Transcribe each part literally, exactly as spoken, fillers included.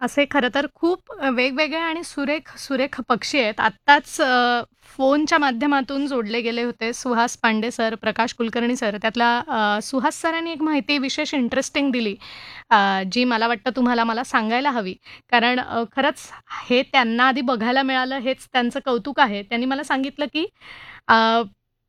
असे खरं तर खूप अ, वेगवेगळे आणि सुरेख सुरेख पक्षी आहेत. आत्ताच अ, फोनच्या माध्यमातून जोडले गेले होते सुहास पांडे सर, प्रकाश कुलकर्णी सर. त्यातला अ, सुहास सरांनी एक माहिती विशेष इंटरेस्टिंग दिली, अ, जी मला वाटतं तुम्हाला मला सांगायला हवी. कारण अ, खरंच हे त्यांना आधी बघायला मिळालं हेच त्यांचं कौतुक आहे. त्यांनी मला सांगितलं, की अ,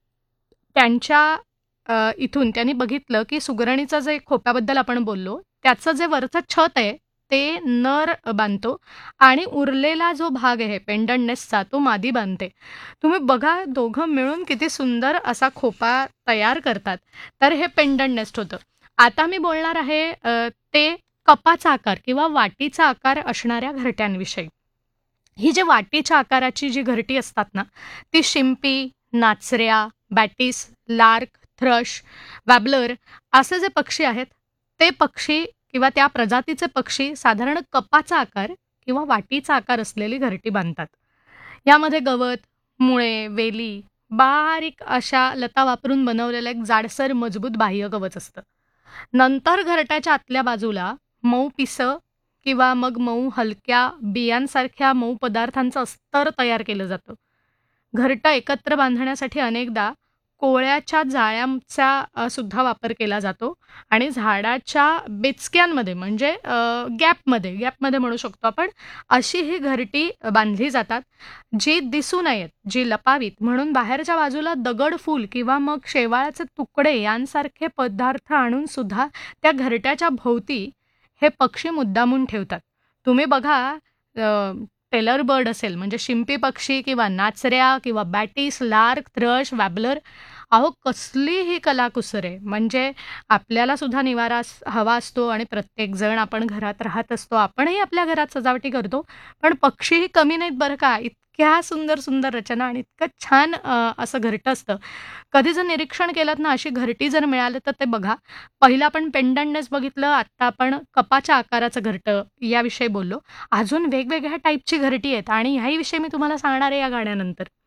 त्यांच्या अ, इथून त्यांनी बघितलं, की सुगरणीचं जे खोप्याबद्दल आपण बोललो, त्याचं जे वरचं छत आहे, ते नर बांधतो आणि उरलेला जो भाग आहे पेंडंट नेस्टचा, तो मादी बांधते. तुम्ही बघा दोघं मिळून किती सुंदर असा खोपा तयार करतात. तर हे पेंडंट नेस्ट होतं. आता मी बोलणार आहे अ, ते कपाचा आकार किंवा वाटीचा आकार असणाऱ्या घरट्यांविषयी. ही जी वाटीच्या आकाराची जी घरटी असतात ना, ती शिंपी, नाचऱ्या, बॅटिस, लार्क, थ्रश, वॅबलर असे जे पक्षी आहेत, ते पक्षी किंवा त्या प्रजातीचे पक्षी साधारण कपाचा आकार किंवा वाटीचा आकार असलेली घरटी बांधतात. यामध्ये गवत, मुळे, वेली, बारीक अशा लता वापरून बनवलेलं एक जाडसर मजबूत बाह्य कवच असतं. नंतर घरट्याच्या आतल्या बाजूला मऊ पिसं किंवा मग मऊ हलक्या बियांसारख्या मऊ पदार्थांचं अस्तर तयार केलं जातं. घरटं एकत्र बांधण्यासाठी अनेकदा कोळ्याच्या जाळ्यांचा अ, सुद्धा वापर केला जातो आणि झाडाच्या बेचक्यांमध्ये म्हणजे अ, गॅपमध्ये गॅपमध्ये म्हणू शकतो आपण, अशी ही घरटी बांधली जातात, जी दिसू नयेत, जी लपावीत म्हणून बाहेरच्या बाजूला दगड-फूल किंवा मग शेवाळाचे तुकडे यांसारखे पदार्थ आणून सुद्धा त्या घरट्याच्या भोवती हे पक्षी मुद्दामून ठेवतात. तुम्ही बघा अ, टेलर बर्ड असेल म्हणजे शिंपी पक्षी किंवा नाचऱ्या किंवा बॅटिस, लार्क, थ्रश, वॅबलर अहो कसली ही कलाकुसर आहे. म्हणजे आपल्याला सुद्धा निवारा अस हवा असतो आणि प्रत्येकजण आपण घरात राहत असतो. आपणही आपल्या घरात सजावटी करतो. पण पक्षीही कमी नाहीत बरं का. इतक्या सुंदर, सुंदर रचना आणि इतकं छान अ, असं घरटं असतं. कधी जर निरीक्षण केलत ना, अशी घरटी जर मिळाली तर ते बघा. पहिलं आपण पेंडंट नेस्ट बघितलं, आत्ता आपण कपाच्या आकाराचं घरटं याविषयी बोललो. अजून वेगवेगळ्या टाईपची घरटी आहेत आणि ह्याही विषयी मी तुम्हाला सांगणार आहे या गाण्यानंतर.